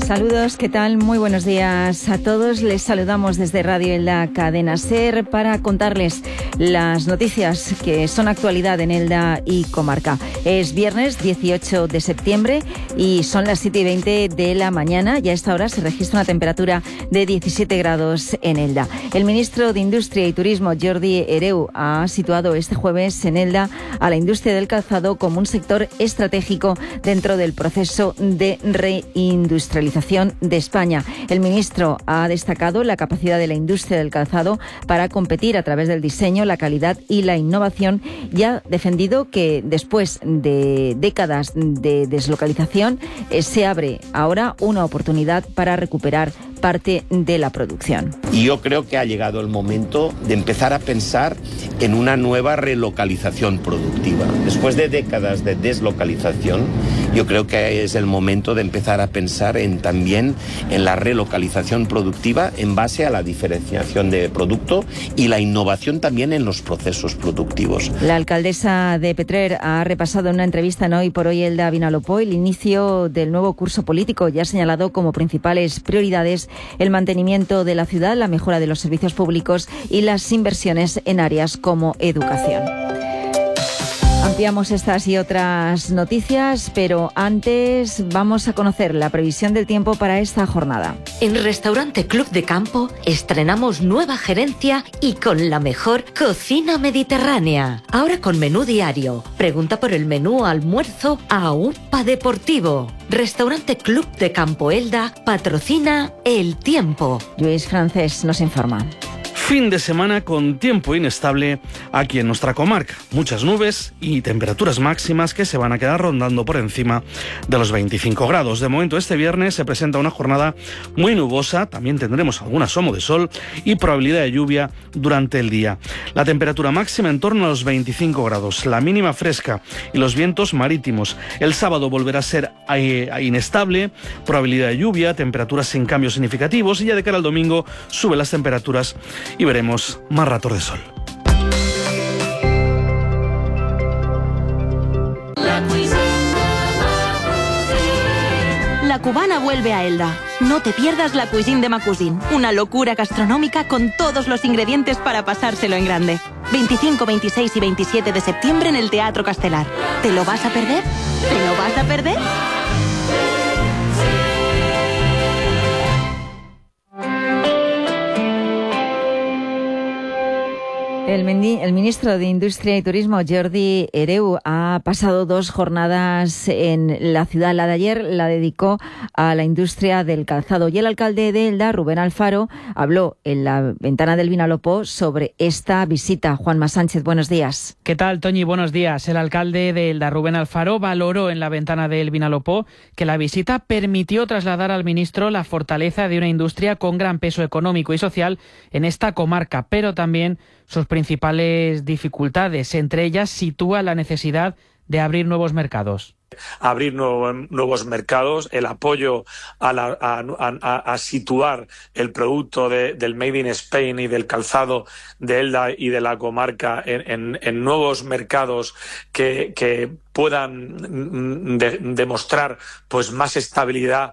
Saludos, ¿qué tal? Muy buenos días a todos. Les saludamos desde Radio Elda Cadena SER para contarles las noticias que son actualidad en Elda y comarca. Es viernes 18 de septiembre y son las 7:20 de la mañana y a esta hora se registra una temperatura de 17 grados en Elda. El ministro de Industria y Turismo, Jordi Hereu, ha situado este jueves en Elda a la industria del calzado como un sector estratégico dentro del proceso de reindustrialización de España. El ministro ha destacado la capacidad de la industria del calzado para competir a través del diseño, la calidad y la innovación y ha defendido que después de décadas de deslocalización se abre ahora una oportunidad para recuperar parte de la producción. Y yo creo que ha llegado el momento de empezar a pensar en una nueva relocalización productiva. Después de décadas de deslocalización, yo creo que es el momento de empezar a pensar también en la relocalización productiva en base a la diferenciación de producto y la innovación también en los procesos productivos. La alcaldesa de Petrer ha repasado en una entrevista en Hoy por Hoy Elda Vinalopó el inicio del nuevo curso político y ha señalado como principales prioridades el mantenimiento de la ciudad, la mejora de los servicios públicos y las inversiones en áreas como educación. Ampliamos estas y otras noticias, pero antes vamos a conocer la previsión del tiempo para esta jornada. En Restaurante Club de Campo estrenamos nueva gerencia y con la mejor cocina mediterránea. Ahora con menú diario. Pregunta por el menú almuerzo a UPA Deportivo. Restaurante Club de Campo Elda patrocina el tiempo. Luis Francés nos informa. Fin de semana con tiempo inestable aquí en nuestra comarca. Muchas nubes y temperaturas máximas que se van a quedar rondando por encima de los 25 grados. De momento, este viernes se presenta una jornada muy nubosa. También tendremos algún asomo de sol y probabilidad de lluvia durante el día. La temperatura máxima en torno a los 25 grados. La mínima fresca y los vientos marítimos. El sábado volverá a ser inestable. Probabilidad de lluvia, temperaturas sin cambios significativos. Y ya de cara al domingo suben las temperaturas y veremos más ratos de sol. La Cubana vuelve a Elda. No te pierdas la Cuisine de Ma Cuisine, una locura gastronómica con todos los ingredientes para pasárselo en grande. 25, 26 y 27 de septiembre en el Teatro Castelar. ¿Te lo vas a perder? ¿Te lo vas a perder? El ministro de Industria y Turismo, Jordi Hereu, ha pasado 2 jornadas en la ciudad. La de ayer la dedicó a la industria del calzado. Y el alcalde de Elda, Rubén Alfaro, habló en la ventana del Vinalopó sobre esta visita. Juanma Sánchez, buenos días. ¿Qué tal, Toñi? Buenos días. El alcalde de Elda, Rubén Alfaro, valoró en la ventana del Vinalopó que la visita permitió trasladar al ministro la fortaleza de una industria con gran peso económico y social en esta comarca, pero también sus principales dificultades. Entre ellas sitúa la necesidad de abrir nuevos mercados. Abrir nuevos mercados, el apoyo a situar el producto del Made in Spain y del calzado de Elda y de la comarca en nuevos mercados que puedan demostrar pues más estabilidad